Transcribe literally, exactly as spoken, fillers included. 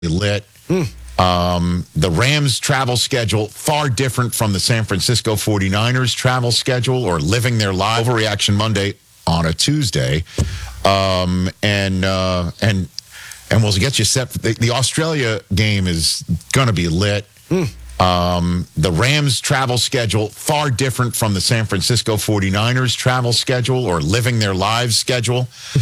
lit. Mm. Um, the Rams travel schedule, far different from the San Francisco forty-niners travel schedule or living their live. Overreaction Monday on a Tuesday. Um, and, uh, and, and we'll get you set. The, the Australia game is going to be lit. Mm. Um, the Rams travel schedule, far different from the San Francisco forty-niners travel schedule or living their lives schedule.